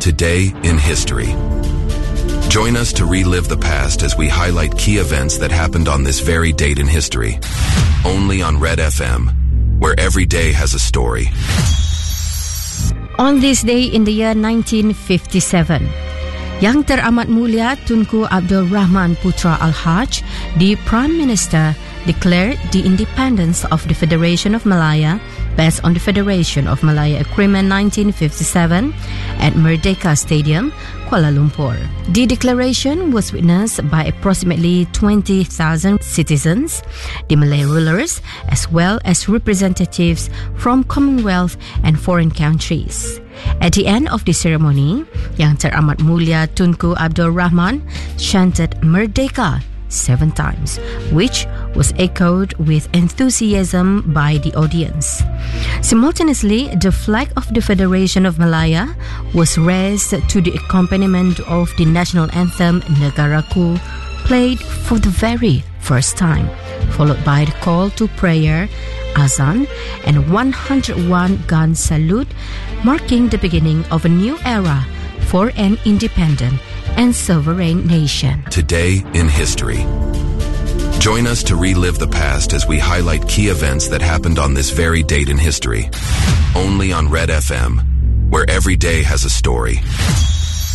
Today in History. Join us to relive the past as we highlight key events that happened on this very date in history. Only on Red FM, where every day has a story. On this day in the year 1957, Yang Teramat Mulia Tunku Abdul Rahman Putra Al-Haj, the Prime Minister, declared the independence of the Federation of Malaya based on the Federation of Malaya Agreement 1957 at Merdeka Stadium, Kuala Lumpur. The declaration was witnessed by approximately 20,000 citizens, the Malay rulers, as well as representatives from Commonwealth and foreign countries. At the end of the ceremony, Yang Teramat Mulia Tunku Abdul Rahman chanted Merdeka 7 times, which was echoed with enthusiasm by the audience. Simultaneously, the flag of the Federation of Malaya was raised to the accompaniment of the national anthem Negaraku, played for the very first time, followed by the call to prayer, azan, and 101 gun salute, marking the beginning of a new era for an independent and sovereign nation. Today in History. Join us to relive the past as we highlight key events that happened on this very date in history. Only on Red FM, where every day has a story.